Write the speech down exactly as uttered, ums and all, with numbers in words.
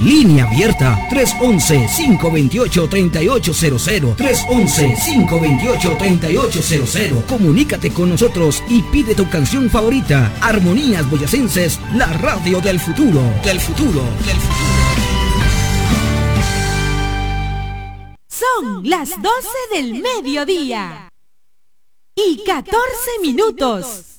Línea abierta tres once, cinco veintiocho, treinta y ocho cero cero. tres once, cinco veintiocho, treinta y ocho cero cero. Comunícate con nosotros y pide tu canción favorita. Armonías Boyacenses, la radio del futuro. Del futuro, del futuro. Son las doce del mediodía y catorce minutos.